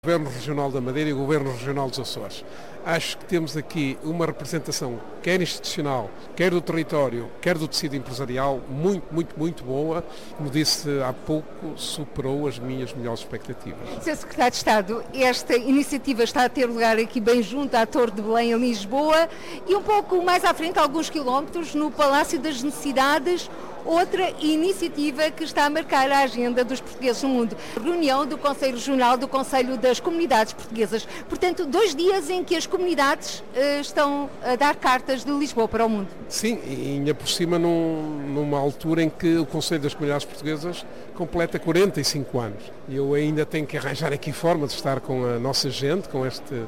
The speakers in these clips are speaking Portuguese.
O Governo Regional da Madeira e o Governo Regional dos Açores. Acho que temos aqui uma representação, quer institucional, quer do território, quer do tecido empresarial, muito boa. Como disse há pouco, superou as minhas melhores expectativas. Sr. Secretário de Estado, esta iniciativa está a ter lugar aqui bem junto à Torre de Belém, em Lisboa, e um pouco mais à frente, alguns quilómetros, no Palácio das Necessidades, outra iniciativa que está a marcar a agenda dos portugueses no mundo. Reunião do Conselho Regional do Conselho das Comunidades Portuguesas. Portanto, 2 dias em que as comunidades estão a dar cartas de Lisboa para o mundo. Sim, e ainda por cima numa altura em que o Conselho das Comunidades Portuguesas completa 45 anos. E eu ainda tenho que arranjar aqui forma de estar com a nossa gente, com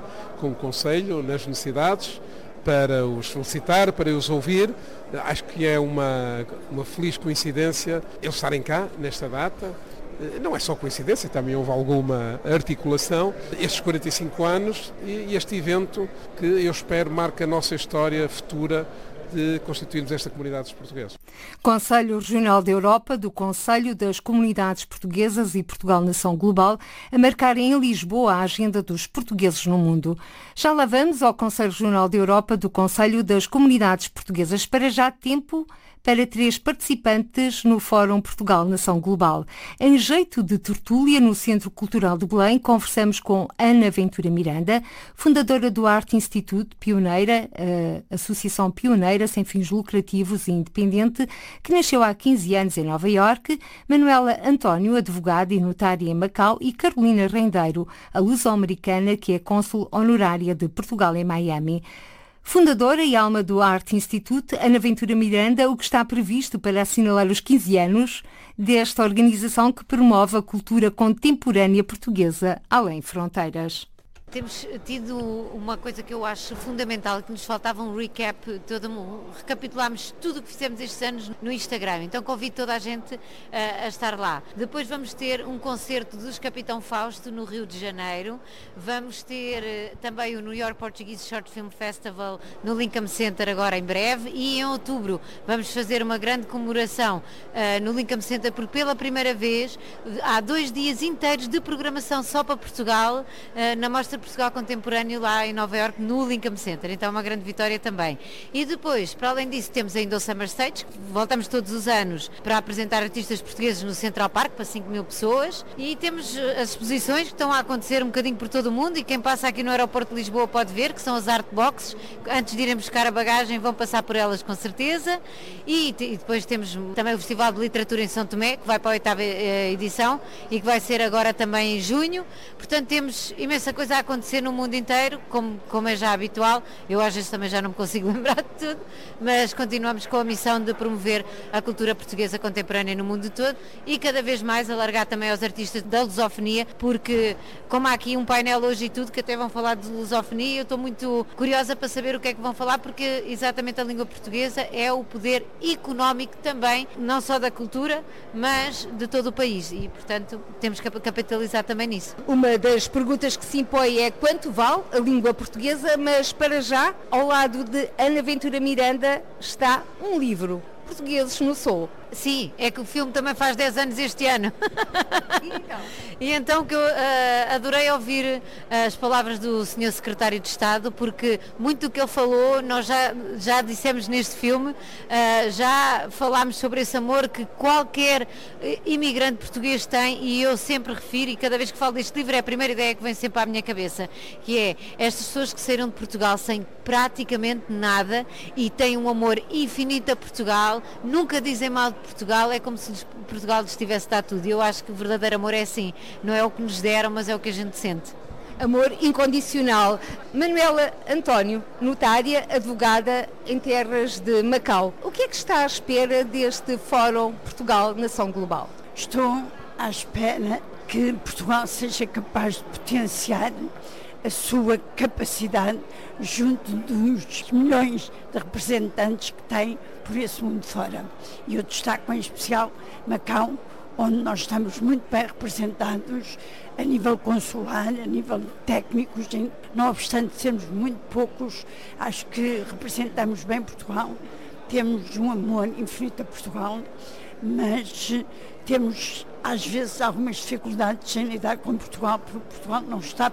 o Conselho, nas necessidades, para os felicitar, para os ouvir. Acho que é uma feliz coincidência eles estarem cá nesta data. Não é só coincidência, também houve alguma articulação. Estes 45 anos e este evento que eu espero marque a nossa história futura de constituirmos esta comunidade dos portugueses. Conselho Regional da Europa, do Conselho das Comunidades Portuguesas e Portugal Nação Global, a marcar em Lisboa a agenda dos portugueses no mundo. Já lá vamos ao Conselho Regional da Europa, do Conselho das Comunidades Portuguesas. Para já tempo para 3 participantes no Fórum Portugal Nação Global. Em jeito de tertúlia no Centro Cultural de Belém, conversamos com Ana Ventura Miranda, fundadora do Art Institute, pioneira, associação pioneira sem fins lucrativos e independente, que nasceu há 15 anos em Nova Iorque, Manuela António, advogada e notária em Macau, e Carolina Rendeiro, a luso-americana que é cônsul honorária de Portugal em Miami. Fundadora e alma do Art Institute, Ana Ventura Miranda, o que está previsto para assinalar os 15 anos desta organização que promove a cultura contemporânea portuguesa além fronteiras? Temos tido uma coisa que eu acho fundamental, que nos faltava um recap, recapitulámos tudo o que fizemos estes anos no Instagram, então convido toda a gente a estar lá. Depois vamos ter um concerto dos Capitão Fausto no Rio de Janeiro, vamos ter também o New York Portuguese Short Film Festival no Lincoln Center agora em breve, e em outubro vamos fazer uma grande comemoração no Lincoln Center, porque pela primeira vez há 2 dias inteiros de programação só para Portugal, na Mostra Portugal Contemporâneo lá em Nova Iorque, no Lincoln Center, então é uma grande vitória também. E depois, para além disso, temos ainda o Summer Stage, que voltamos todos os anos para apresentar artistas portugueses no Central Park para 5.000 pessoas, e temos as exposições que estão a acontecer um bocadinho por todo o mundo, e quem passa aqui no aeroporto de Lisboa pode ver, que são as Art Boxes. Antes de irem buscar a bagagem vão passar por elas com certeza, e depois temos também o Festival de Literatura em São Tomé, que vai para a 8ª edição e que vai ser agora também em junho. Portanto, temos imensa coisa a acontecer no mundo inteiro, como é já habitual. Eu às vezes também já não me consigo lembrar de tudo, mas continuamos com a missão de promover a cultura portuguesa contemporânea no mundo todo e cada vez mais alargar também aos artistas da lusofonia, porque como há aqui um painel hoje e tudo, que até vão falar de lusofonia, eu estou muito curiosa para saber o que é que vão falar, porque exatamente a língua portuguesa é o poder económico também, não só da cultura, mas de todo o país, e portanto temos que capitalizar também nisso. Uma das perguntas que se impõe é quanto vale a língua portuguesa, mas para já, ao lado de Ana Ventura Miranda, está um livro, Portugueses no Sul. Sim, é que o filme também faz 10 anos este ano. E então que eu adorei ouvir as palavras do Sr. Secretário de Estado, porque muito do que ele falou nós já dissemos neste filme, já falámos sobre esse amor que qualquer imigrante português tem, e eu sempre refiro, e cada vez que falo deste livro é a primeira ideia que vem sempre à minha cabeça, que é estas pessoas que saíram de Portugal sem praticamente nada e têm um amor infinito a Portugal, nunca dizem mal de Portugal, é como se Portugal lhes tivesse dado tudo. Eu acho que o verdadeiro amor é assim, não é o que nos deram, mas é o que a gente sente. Amor incondicional. Manuela António, notária, advogada em terras de Macau. O que é que está à espera deste Fórum Portugal Nação Global? Estou à espera que Portugal seja capaz de potenciar a sua capacidade junto dos milhões de representantes que tem por esse mundo fora. E eu destaco em especial Macau, onde nós estamos muito bem representados a nível consular, a nível técnico, não obstante sermos muito poucos, acho que representamos bem Portugal, temos um amor infinito a Portugal, mas temos às vezes algumas dificuldades em lidar com Portugal, porque Portugal não está